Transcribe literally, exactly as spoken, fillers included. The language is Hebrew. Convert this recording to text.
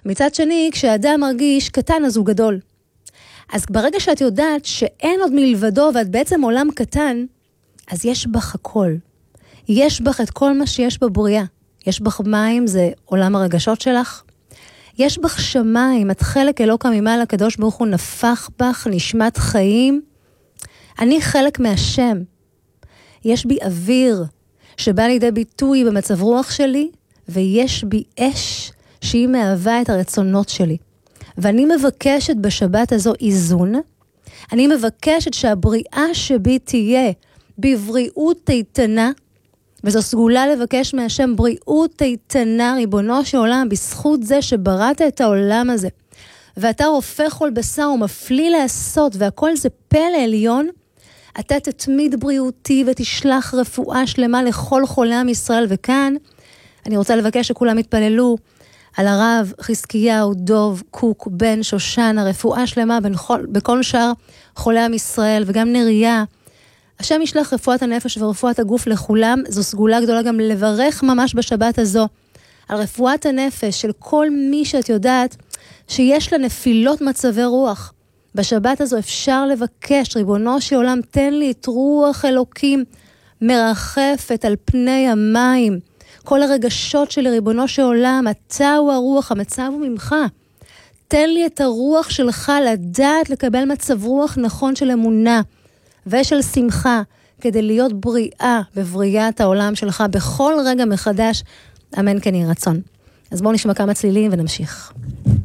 מצד שני, כשאדם מרגיש קטן אז הוא גדול. אז ברגע שאת יודעת שאין עוד מלבדו ואת בעצם עולם קטן, אז יש בך הכל. יש בך את כל מה שיש בבריאה. יש בך מים, זה עולם הרגשות שלך. יש בך שמיים, את חלק אלוקה ממעל, הקדוש ברוך הוא נפח בך, נשמת חיים. אני חלק מהשם. יש בי אוויר שבא לידי ביטוי במצב רוח שלי, ויש בי אש שהיא מהווה את הרצונות שלי. ואני מבקשת בשבת הזו איזון, אני מבקשת שהבריאה שבי תהיה בבריאות איתנה, וזו סגולה לבקש מהשם בריאות איתנה, ריבונו של עולם, בזכות זה שבראת את העולם הזה, ואתה רופא כל בשר ומפליא לעשות, והכל זה פלא עליון, אתה תתמיד בריאותי ותשלח רפואה שלמה לכל חולי עם ישראל, וכאן אני רוצה לבקש שכולם יתפללו על הרב חזקיהו דוב קוק בן שושן, הרפואה שלמה בכל, בכל שאר חולי עם ישראל, וגם נריה, השם ישלח רפואת הנפש ורפואת הגוף לכולם. זו סגולה גדולה גם לברך ממש בשבת הזו על רפואת הנפש של כל מי שאת יודעת שיש לה נפילות מצבי רוח. בשבת הזו אפשר לבקש, ריבונו של עולם, תן לי את רוח אלוקים מרחפת על פני המים. כל הרגשות שלי, ריבונו של עולם, אתה הוא הרוח, המצב הוא ממך. תן לי את הרוח שלך לדעת לקבל מצב רוח נכון של אמונה ושל שמחה, כדי להיות בריאה בבריאת העולם שלך בכל רגע מחדש. אמן כן יהי רצון. אז בואו נשמע כמה צלילים ונמשיך.